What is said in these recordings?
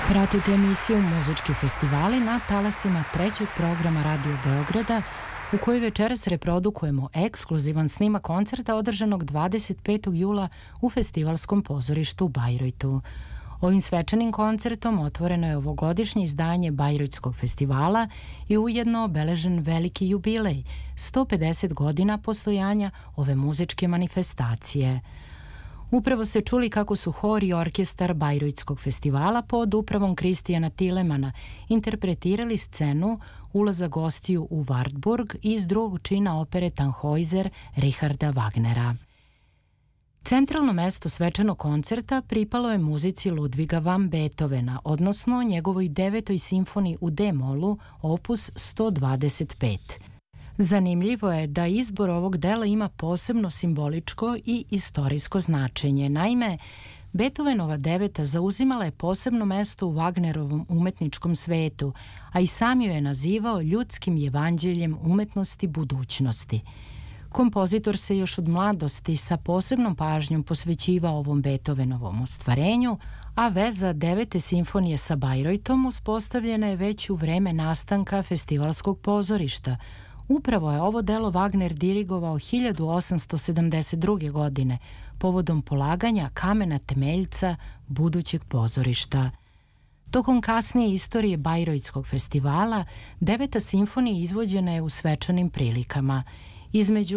Pratite emisiju Muzički festivali na talasima trećeg programa Radio Beograda, u kojoj večeras reprodukujemo ekskluzivan snimak koncerta održanog 25. jula u Festivalskom pozorištu u Bajrojtu. Ovim svečanim koncertom otvoreno je ovogodišnje izdanje Bajrojtskog festivala i ujedno obeležen veliki jubilej, 150 godina postojanja ove muzičke manifestacije. Upravo ste čuli kako su hor i orkestar Bajrojtskog festivala pod upravom Kristijana Tilemana interpretirali scenu Ulaza gostiju u Wartburg iz drugog čina opere Tannhäuser Richarda Wagnera. Centralno mesto svečanog koncerta pripalo je muzici Ludviga van Beethovena, odnosno njegovoj 9. simfoniji u D-molu, opus 125. Zanimljivo je da izbor ovog dela ima posebno simboličko i istorijsko značenje. Naime, Beethovenova 9. zauzimala je posebno mesto u Wagnerovom umetničkom svetu, a i sam joj je nazivao ljudskim evanđeljem umetnosti budućnosti. Kompozitor se još od mladosti sa posebnom pažnjom posvećivao ovom Beethovenovom ostvarenju, a veza 9. simfonije sa Bajrojtom uspostavljena je već u vreme nastanka Festivalskog pozorišta. Upravo je ovo delo Wagner dirigovao 1872. godine, povodom polaganja kamena temeljca budućeg pozorišta. Tokom kasnije istorije Bajrojtskog festivala, 9. simfonija izvođena je u svečanim prilikama. Između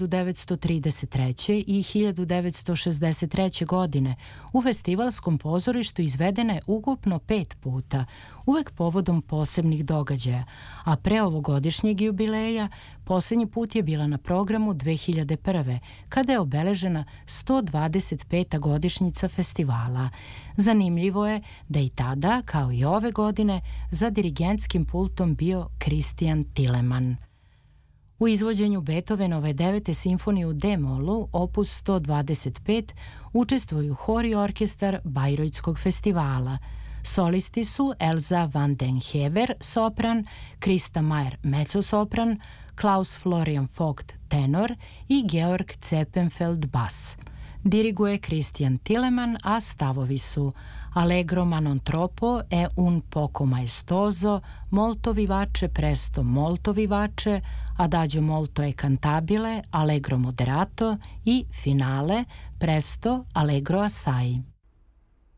1933. i 1963. godine u Festivalskom pozorištu izvedena je ukupno 5 puta, uvek povodom posebnih događaja, a pre ovogodišnjeg jubileja poslednji put je bila na programu 2001. kada je obeležena 125. godišnjica festivala. Zanimljivo je da i tada, kao i ove godine, za dirigentskim pultom bio Kristijan Tileman. U izvođenju Beethovenove 9. simfonije u D-molu, opus 125, učestvuju hor i orkestar Bajrojtskog festivala. Solisti su Elza van den Hever, sopran, Krista Mayer, mezzosopran, Klaus Florian Vogt, tenor i Georg Zeppenfeld, bas. Diriguje Kristijan Tileman, a stavovi su Allegro ma non troppo e un poco maestoso, molto vivace presto molto vivace, adagio molto e cantabile, allegro moderato i finale presto allegro assai.